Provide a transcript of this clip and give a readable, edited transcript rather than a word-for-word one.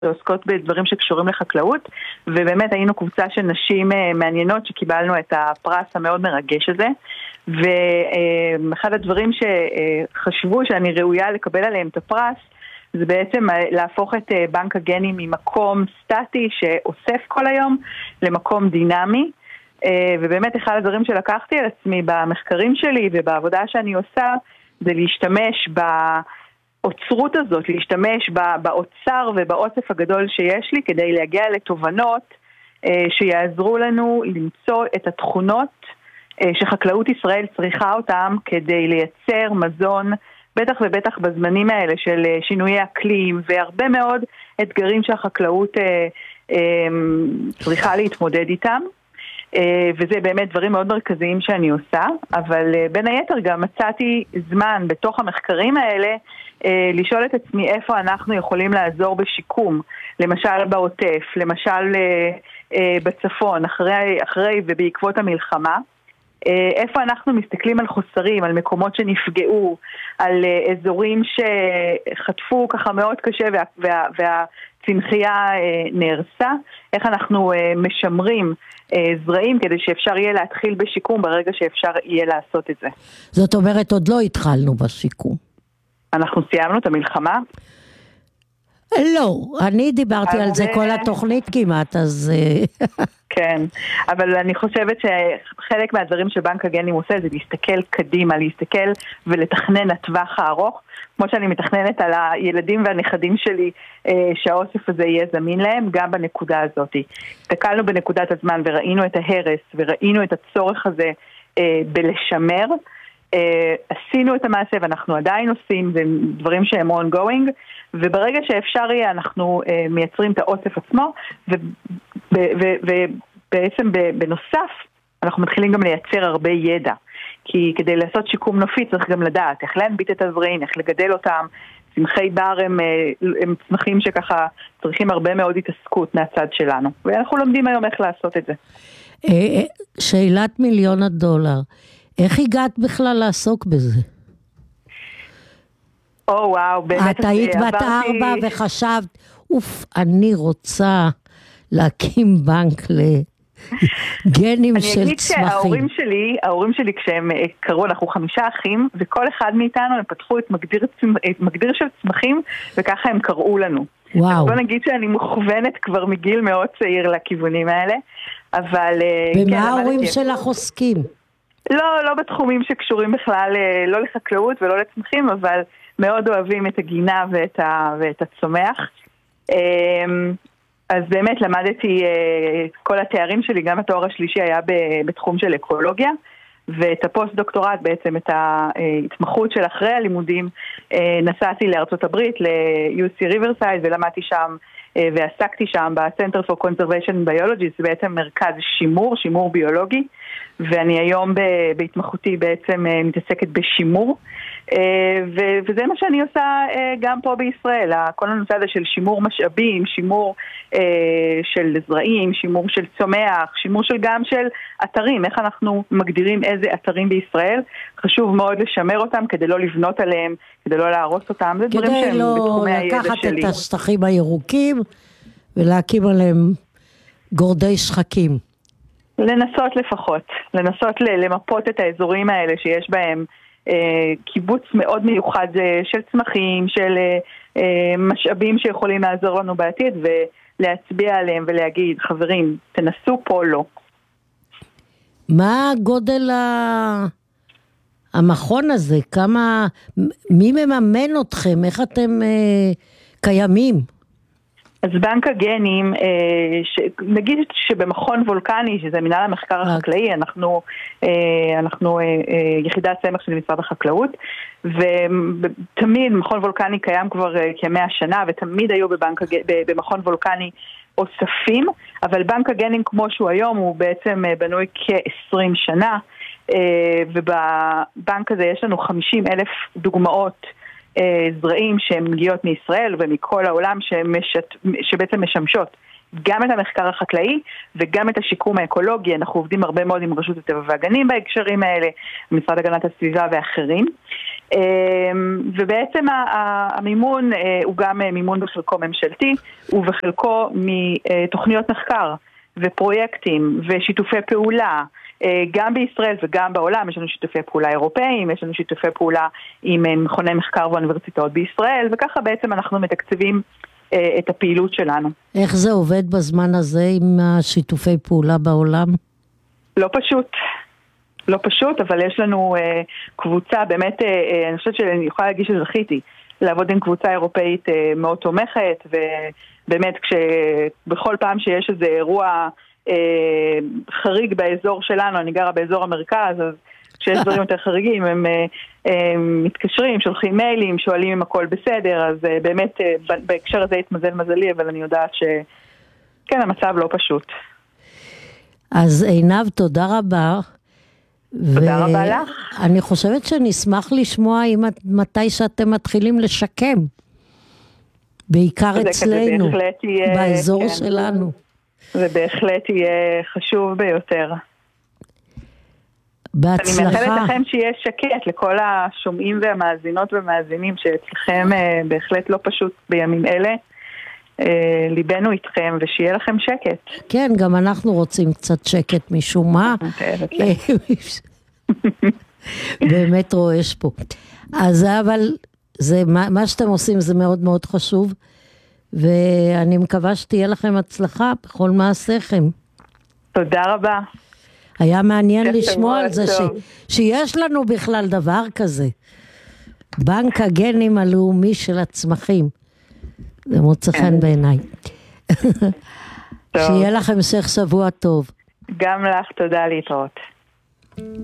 ועוסקות בדברים שקשורים לחקלאות, ובאמת היינו קבוצה של נשים מעניינות שקיבלנו את הפרס המאוד מרגש הזה, ואחד הדברים שחשבו שאני ראויה לקבל עליהם את הפרס, זה בעצם להפוך את בנק הגנים ממקום סטטי שאוסף כל היום למקום דינמי, ובאמת אחד הדברים שלקחתי על עצמי במחקרים שלי ובעבודה שאני עושה, זה להשתמש באוצרות הזאת, להשתמש באוצר ובאוסף הגדול שיש לי כדי להגיע לתובנות שיעזרו לנו למצוא את התכונות שחקלאות ישראל צריכה אותם כדי לייצר מזון, בטח ובטח בזמנים האלה של שינויי אקלים והרבה מאוד אתגרים שהחקלאות צריכה להתמודד איתם. וזה באמת דברים מאוד מרכזיים שאני עושה, אבל בין היתר גם מצאתי זמן בתוך המחקרים האלה לשאול את עצמי איפה אנחנו יכולים לעזור בשיקום, למשל בעוטף, למשל בצפון, אחרי ובעקבות המלחמה, איפה אנחנו מסתכלים על חוסרים, על מקומות שנפגעו, על אזורים שחטפו ככה מאוד קשה והצמחייה נהרסה, איך אנחנו משמרים זרעים כדי שאפשר יהיה להתחיל בשיקום ברגע שאפשר יהיה לעשות את זה. זאת אומרת, עוד לא התחלנו בשיקום. אנחנו סיימנו את המלחמה? לא, אני דיברתי על זה כל התוכנית כמעט, אז... כן, אבל אני חושבת שחלק מהדברים שבנק הגנים עושה זה להסתכל קדימה, להסתכל ולתכנן לטווח הארוך, כמו שאני מתכננת על הילדים והנכדים שלי שהאוסף הזה יהיה זמין להם, גם בנקודה הזאת. הסתכלנו בנקודת הזמן וראינו את ההרס וראינו את הצורך הזה בלשמר, עשינו את המעשה ואנחנו עדיין עושים, זה דברים שהם ongoing, וברגע שאפשר יהיה אנחנו מייצרים את האוסף עצמו, ובעצם בנוסף אנחנו מתחילים גם לייצר הרבה ידע, כי כדי לעשות שיקום נופי צריך גם לדעת איך להנביט את הזרעים, איך לגדל אותם. צמחי בר הם צמחים שככה צריכים הרבה מאוד התעסקות מהצד שלנו, ואנחנו לומדים היום איך לעשות את זה. שאלת $1,000,000, איך הגעת בכלל לעסוק בזה? וואו, באמת. את היית בת 4 וחשבת, אני רוצה להקים בנק לגנים של צמחים. אני אגיד שההורים שלי כשהם קראו, אנחנו 5 אחים, וכל אחד מאיתנו הם פתחו את מגדיר של צמחים, וככה הם קראו לנו. וואו. בוא נגיד שאני מוכוונת כבר מגיל מאוד צעיר לכיוונים האלה, אבל... ומה ההורים שלך עוסקים? לא בתחומים שקשורים בכלל, לא לחקלאות ולא לצמחים, אבל מאוד אוהבים את הגינה ואת הצומח. אז באמת למדתי, כל התארים שלי, גם התואר השלישי היה בתחום של אקולוגיה, ואת הפוסט דוקטורט, בעצם את ההתמחות של אחרי הלימודים, נסעתי לארצות הברית, ל-UC Riverside, ולמדתי שם, ועסקתי שם ב-Center for Conservation Biology, זה בעצם מרכז שימור ביולוגי, ואני היום בהתמחותי בעצם מתעסקת בשימור, וזה מה שאני עושה גם פה בישראל, כל הנושא הזה של שימור משאבים, שימור של זרעים, שימור של צומח, שימור גם של אתרים, איך אנחנו מגדירים איזה אתרים בישראל, חשוב מאוד לשמר אותם כדי לא לבנות עליהם, כדי לא להרוס אותם, זה דברים שהם בתחומי הידע שלי. כדי לא לקחת את השטחים הירוקים ולהקים עליהם גורדי שחקים. לנסות לפחות, לנסות למפות את האזורים האלה שיש בהם קיבוץ מאוד מיוחד של צמחים, של משאבים שיכולים לעזור לנו בעתיד, ולהצביע עליהם ולהגיד, חברים, תנסו פה לא. מה גודל המכון הזה? מי מממן אתכם? איך אתם קיימים? אז בנק הגנים, נגיד שבמכון וולקני, שזה מנהל המחקר החקלאי, אנחנו יחידת צמח של משרד החקלאות, ותמיד מכון וולקני קיים כבר כ100 שנה, ותמיד היו במכון וולקני אוספים, אבל בנק הגנים כמו שהוא היום, הוא בעצם בנוי כ20 שנה, ובבנק הזה יש לנו 50,000 דוגמאות, זרעים שהן מגיעות מישראל ומכל העולם שבעצם משמשות גם את המחקר החקלאי וגם את השיקום האקולוגי. אנחנו עובדים הרבה מאוד עם רשות הטבע והגנים בהקשרים האלה, משרד הגנת הסביבה ואחרים. ובעצם המימון הוא גם מימון בחלקו ממשלתי, ובחלקו מתוכניות מחקר ופרויקטים ושיתופי פעולה, גם בישראל וגם בעולם. יש לנו שיתופי פעולה אירופאים, יש לנו שיתופי פעולה עם מכוני מחקר ואוניברסיטאות בישראל, וככה בעצם אנחנו מתקצבים את הפעילות שלנו. איך זה עובד בזמן הזה עם השיתופי פעולה בעולם? לא פשוט. לא פשוט, אבל יש לנו קבוצה, באמת, אני חושבת שאני יכולה להגיד שזכיתי לעבוד עם קבוצה אירופאית מאוד תומכת, ובאמת בכל פעם שיש איזה אירוע חריג באזור שלנו, אני גרה באזור המרכז, אז כשיש דברים יותר חריגים, הם מתקשרים, שולחים מיילים, שואלים אם הכל בסדר, אז באמת בהקשר הזה התמזל מזלי, אבל אני יודעת שכן, המצב לא פשוט. אז עינב, תודה רבה. תודה רבה לך. אני חושבת שנשמח לשמוע מתי שאתם מתחילים לשקם, בעיקר אצלנו, באזור שלנו. זה בהחלט יהיה חשוב ביותר. בהצלחה. אני מאחלת לכם שיהיה שקט לכל השומעים והמאזינות ומאזינים, שאצלכם בהחלט לא פשוט בימים אלה. ליבנו איתכם, ושיהיה לכם שקט. כן, גם אנחנו רוצים קצת שקט משום מה. באמת רועש פה. אז אבל מה שאתם עושים זה מאוד מאוד חשוב, ואני מקווה שתהיה לכם הצלחה בכל מעשיכם. תודה רבה. היה מעניין לשמוע על זה שיש לנו בכלל דבר כזה. בנק הגנים הלאומי של הצמחים. זה מוצא חן בעיניי. שיהיה לכם המשך שבוע טוב. גם לך, תודה, להתראות.